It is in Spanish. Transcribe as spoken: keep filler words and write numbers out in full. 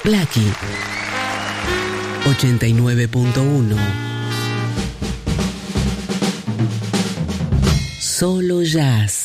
Blackie ochenta y nueve punto uno. Solo jazz.